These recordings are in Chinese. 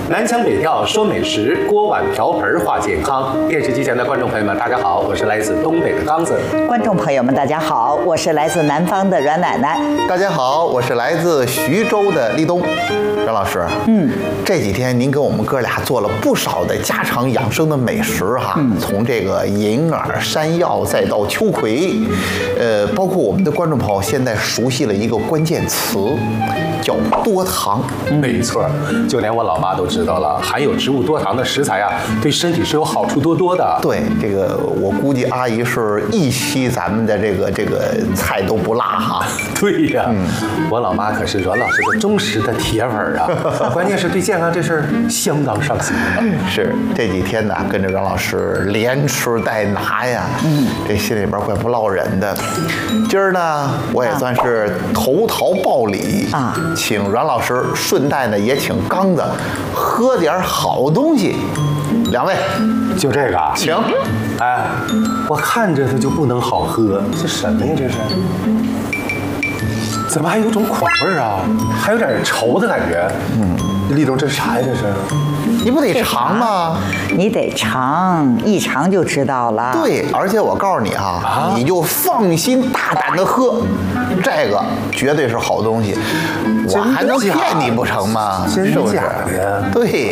南腔北调说美食，锅碗瓢盆话健康。电视机前的观众朋友们，大家好，我是来自东北的刚子。 观众朋友们，大家好，我是来自南方的阮奶奶。 大家好，我是来自徐州的立冬。阮老师，这几天您给我们哥俩做了不少的家常养生的美食哈，从这个银耳、山药再到秋葵，包括我们的观众朋友现在熟悉了一个关键词，叫多糖。 没错，就连我老妈都知道了，含有植物多糖的食材啊，对身体是有好处多多的。 对，这个我估计阿姨是一期咱们的这个菜都不落哈。 对呀，我老妈可是阮老师的忠实的铁粉啊，关键是对健康这事儿相当上心的。 是这几天呢，跟着阮老师连吃带拿呀，这心里边怪不落忍的。今儿呢，我也算是投桃报李啊，请阮老师，顺带呢也请刚子喝点好东西。两位， 就这个啊， 请。 哎，我看着它就不能好喝，这什么呀？这是？怎么还有种苦味儿啊？还有点稠的感觉。立冬，这是啥呀？这是？ 你不得尝吗？ 你得尝，一尝就知道了。 对，而且我告诉你你就放心大胆的喝，这个绝对是好东西。我还能骗你不成吗？ 真是不是？ 假的呀？ 对。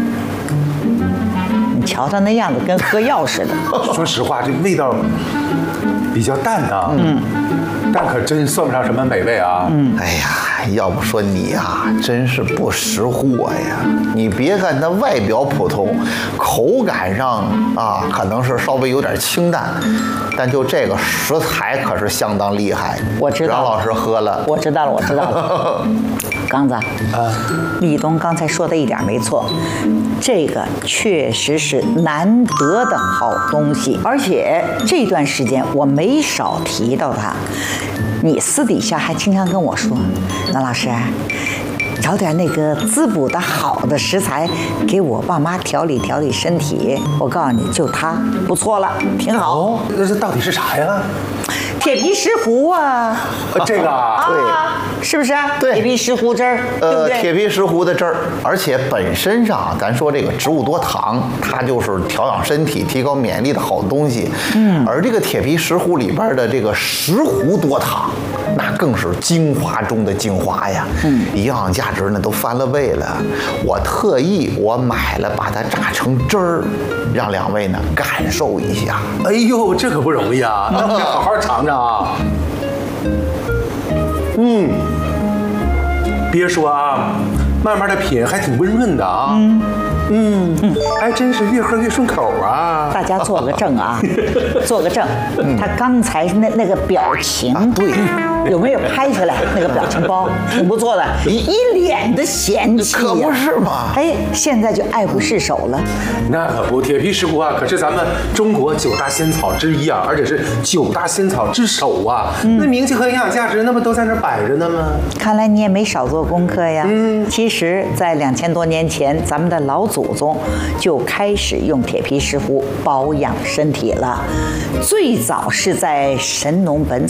你瞧他那样子，跟喝药似的。 说实话，这味道比较淡啊。但可真算不上什么美味啊。 哎呀，要不说你啊，真是不识货呀！你别看它外表普通，口感上啊，可能是稍微有点清淡，但就这个食材可是相当厉害。 我知道， 阮老师喝了， 我知道了，我知道了。刚子，立冬刚才说的一点没错，这个确实是难得的好东西，而且这段时间我没少提到它。你私底下还经常跟我说，那老师，找点那个滋补的好的食材，给我爸妈调理调理身体。我告诉你，就它不错了，挺好。 哦，那这到底是啥呀？ 铁皮石斛啊， 这个啊， 对， 是不是？ 对， 铁皮石斛汁儿，对不对？ 铁皮石斛的汁儿，而且本身上，咱说这个植物多糖，它就是调养身体、提高免疫力的好东西。而这个铁皮石斛里边的这个石斛多糖，那更是精华中的精华呀。营养价值呢都翻了倍了。我特意买了，把它榨成汁儿，让两位呢感受一下。 哎呦，这可不容易啊！那我得好好尝尝啊。别说啊，慢慢的品还挺温润的啊。还真是越喝越顺口啊！ 大家做个证啊，做个证。他刚才那个表情， 对， 有没有拍下来那个表情包？挺不错的，一脸的嫌弃呀。 可不是嘛！ 哎，现在就爱不释手了。 那可不，铁皮石斛啊，可是咱们中国9大仙草之一啊，而且是9大仙草之首啊。那名气和营养价值，那不都在那摆着呢吗？ 看来你也没少做功课呀。其实，在2000多年前，咱们的老祖宗就开始用铁皮石斛保养身体了。最早是在《神农本草》